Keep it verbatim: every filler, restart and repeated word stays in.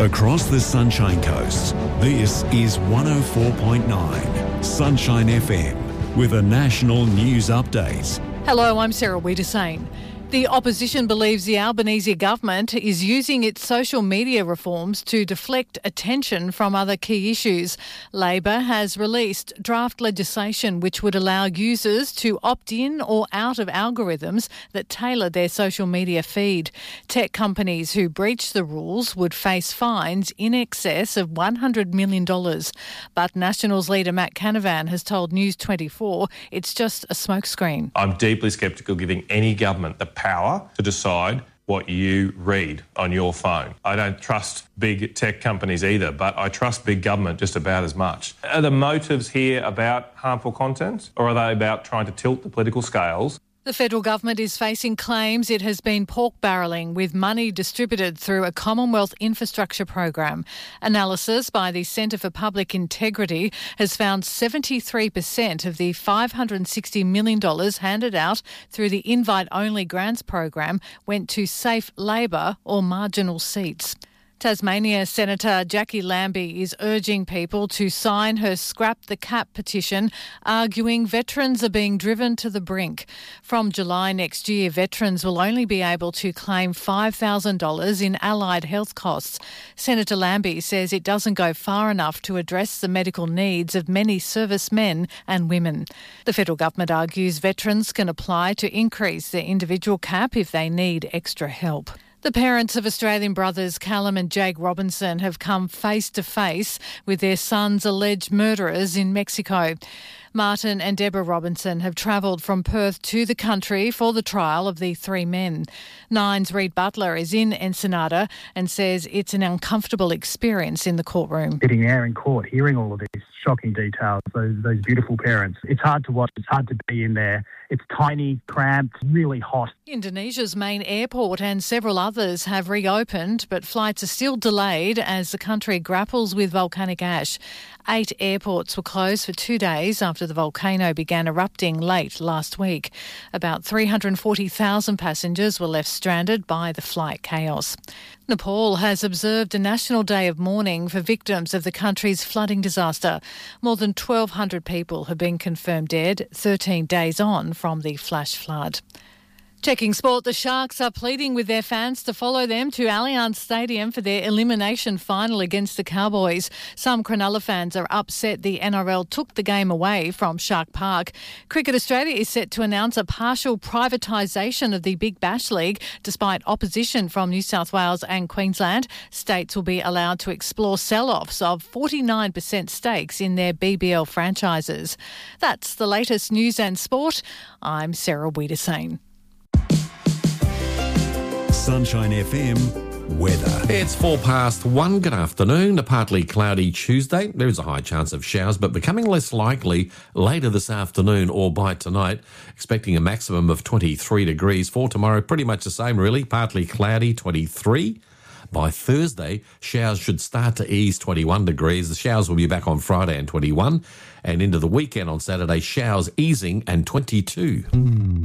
Across the Sunshine Coast, this is one oh four point nine Sunshine F M with a national news update. Hello, I'm Sarah Wiedersane. The opposition believes the Albanese government is using its social media reforms to deflect attention from other key issues. Labor has released draft legislation which would allow users to opt in or out of algorithms that tailor their social media feed. Tech companies who breach the rules would face fines in excess of one hundred million dollars. But Nationals leader Matt Canavan has told News twenty-four it's just a smokescreen. I'm deeply sceptical giving any government the power to decide what you read on your phone. I don't trust big tech companies either, but I trust big government just about as much. Are the motives here about harmful content, or are they about trying to tilt the political scales? The federal government is facing claims it has been pork barrelling with money distributed through a Commonwealth infrastructure program. Analysis by the Centre for Public Integrity has found seventy-three percent of the five hundred sixty million dollars handed out through the invite-only grants program went to safe Labor or marginal seats. Tasmania Senator Jackie Lambie is urging people to sign her Scrap the Cap petition, arguing veterans are being driven to the brink. From July next year, veterans will only be able to claim five thousand dollars in allied health costs. Senator Lambie says it doesn't go far enough to address the medical needs of many servicemen and women. The federal government argues veterans can apply to increase their individual cap if they need extra help. The parents of Australian brothers Callum and Jake Robinson have come face to face with their son's alleged murderers in Mexico. Martin and Deborah Robinson have travelled from Perth to the country for the trial of the three men. Nine's Reed Butler is in Ensenada and says it's an uncomfortable experience in the courtroom. Sitting there in court, hearing all of these shocking details, those, those beautiful parents. It's hard to watch, it's hard to be in there. It's tiny, cramped, really hot. Indonesia's main airport and several others have reopened, but flights are still delayed as the country grapples with volcanic ash. Eight airports were closed for two days after the volcano began erupting late last week. About three hundred forty thousand passengers were left stranded by the flight chaos. Nepal has observed a national day of mourning for victims of the country's flooding disaster. More than twelve hundred people have been confirmed dead, thirteen days on from the flash flood. Checking sport, the Sharks are pleading with their fans to follow them to Allianz Stadium for their elimination final against the Cowboys. Some Cronulla fans are upset the N R L took the game away from Shark Park. Cricket Australia is set to announce a partial privatisation of the Big Bash League. Despite opposition from New South Wales and Queensland, states will be allowed to explore sell-offs of forty-nine percent stakes in their B B L franchises. That's the latest news and sport. I'm Sarah Wiedersane. Sunshine F M weather. It's four past one. Good afternoon. A partly cloudy Tuesday. There is a high chance of showers, but becoming less likely later this afternoon or by tonight. Expecting a maximum of twenty-three degrees for tomorrow. Pretty much the same, really. Partly cloudy, twenty-three. By Thursday, showers should start to ease, twenty-one degrees. The showers will be back on Friday and twenty-one. And into the weekend on Saturday, showers easing and twenty-two.